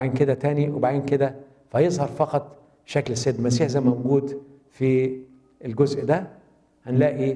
وبعدين كده تاني وبعدين كده، فيظهر فقط شكل السيد المسيح زي ما موجود في الجزء ده. هنلاقي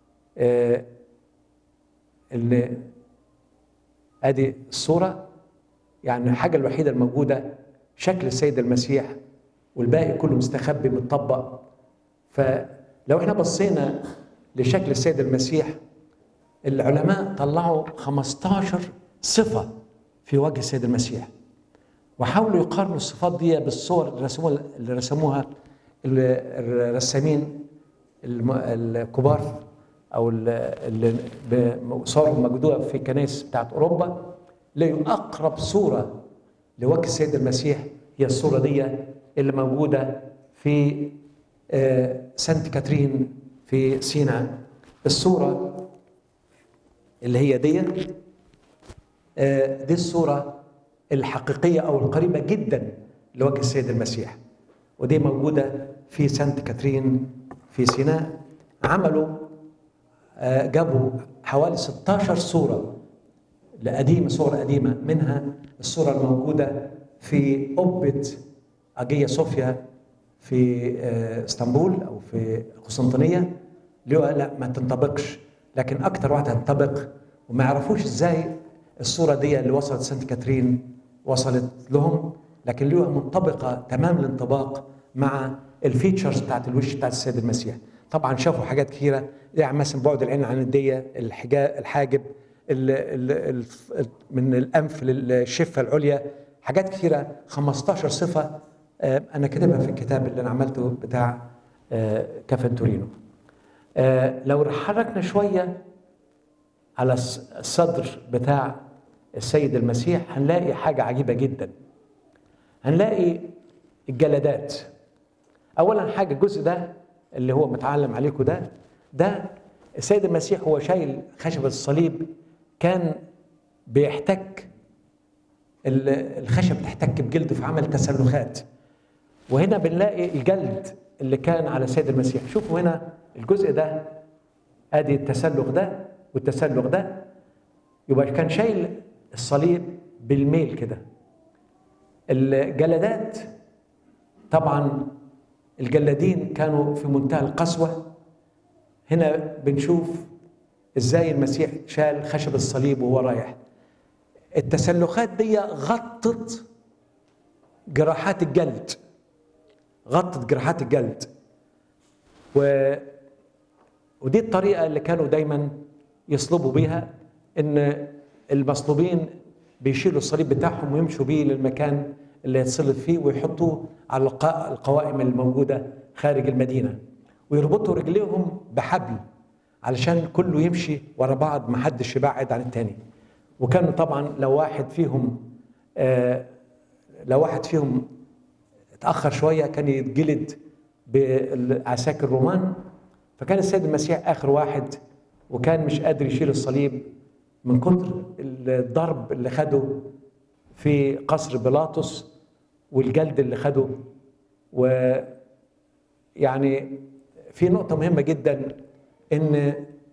اللي ادي الصورة، يعني الحاجة الوحيدة الموجودة شكل السيد المسيح، والباقي كله مستخبي متطبق. فلو احنا بصينا لشكل السيد المسيح، العلماء طلعوا 15 صفة في وجه السيد المسيح، وحاولوا يقارنوا الصفات دي بالصور اللي رسموها الرسامين الكبار، او اللي صورهم موجوده في كنائس بتاعت اوروبا. لقوا اقرب صوره لوجه السيد المسيح هي الصوره دي اللي موجوده في سانت كاترين في سيناء. الصوره اللي هي دي الصوره الحقيقيه او القريبه جدا لوجه السيد المسيح، ودي موجوده في سانت كاترين في سيناء. عملوا جابوا حوالي 16 صوره صور قديمه، منها الصوره الموجوده في قبه اجيا صوفيا في اسطنبول او في قسطنطينيه، لا ما تنطبقش، لكن اكتر واحده تنطبق. وما يعرفوش ازاي الصوره دي اللي وصلت سانت كاترين وصلت لهم، لكن لها منطبقه تمام الانطباق مع الفيتشرز بتاعت الوش بتاعت السيد المسيح. طبعا شافوا حاجات كثيره، يعني مثلا بعد العين عن الديه، الحاجب من الانف للشفه العليا، حاجات كثيره. 15 صفه انا كاتبها في الكتاب اللي انا عملته بتاع كافن تورينو. لو حركنا شويه على الصدر بتاع السيد المسيح هنلاقي حاجه عجيبه جدا. هنلاقي الجلدات. اولا حاجه الجزء ده اللي هو متعلم عليكم ده السيد المسيح هو شايل خشبه الصليب، كان بيحتك الخشب تحتك بجلده فعمل تسلخات. وهنا بنلاقي الجلد اللي كان على السيد المسيح. شوفوا هنا الجزء ده، ادي التسلخ ده والتسلخ ده، يبقى كان شايل الصليب بالميل كده. الجلدات طبعا الجلادين كانوا في منتهى القسوة. هنا بنشوف ازاي المسيح شال خشب الصليب وهو رايح. التسلخات دي غطت جراحات الجلد، ودي الطريقة اللي كانوا دايما يصلبوا بيها، ان المصلوبين بيشيلوا الصليب بتاعهم ويمشوا بيه للمكان اللي يتصلب فيه، ويحطوه على القوائم الموجودة خارج المدينة، ويربطوا رجليهم بحبل علشان كله يمشي ورا بعض، محدش يبعد عن التاني. وكانوا طبعا لو واحد فيهم اتأخر شوية كان يتجلد بعساكر الرومان. فكان السيد المسيح آخر واحد، وكان مش قادر يشيل الصليب من كتر الضرب اللي خده في قصر بيلاطس والجلد اللي خده. ويعني في نقطة مهمة جدا، ان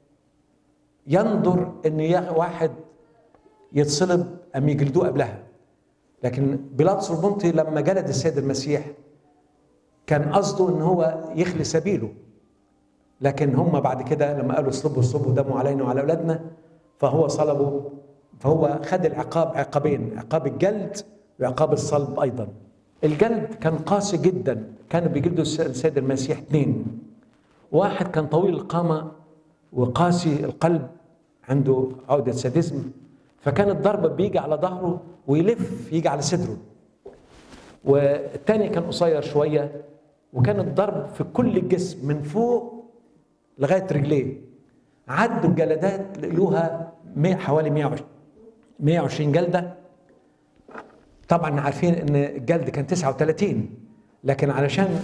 ينظر ان واحد يتصلب ام يجلدوه قبلها. لكن بيلاطس البنطي لما جلد السيد المسيح كان قصده ان هو يخلي سبيله، لكن هم بعد كده لما قالوا اصلبوا دمه علينا وعلى اولادنا، فهو صلبه. فهو خد العقاب عقابين، عقاب الجلد وعقاب الصلب ايضا. الجلد كان قاسي جدا، كانوا بيجلدوا السيد المسيح 2، واحد كان طويل القامة وقاسي القلب عنده عقدة ساديزم، فكان الضرب بيجي على ظهره ويلف يجي على صدره. والتاني كان قصير شوية، وكان الضرب في كل الجسم من فوق لغاية رجليه. عدوا الجلدات لقوها حوالي 120 جلدة. طبعا عارفين ان الجلد كان 39، لكن علشان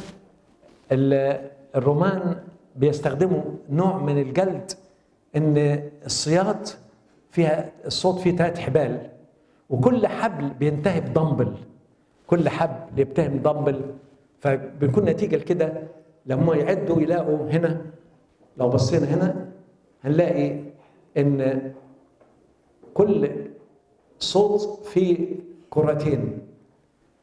الرومان بيستخدموا نوع من الجلد ان الصياط فيها الصوت فيه 3 حبال، وكل حبل بينتهي بدمبل، فبيكون نتيجة لكده لما يعدوا يلاقوا هنا، لو بصينا هنا هنلاقي ان كل صوت فيه كرتين،